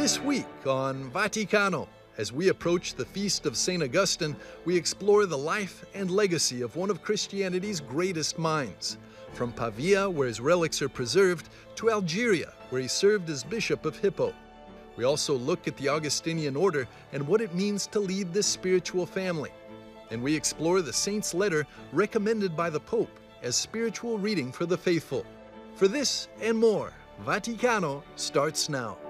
This week on Vaticano, as we approach the feast of St. Augustine, we explore the life and legacy of one of Christianity's greatest minds. From Pavia, where his relics are preserved, to Algeria, where he served as Bishop of Hippo. We also look at the Augustinian order and what it means to lead this spiritual family. And we explore the saint's letter recommended by the Pope as spiritual reading for the faithful. For this and more, Vaticano starts now.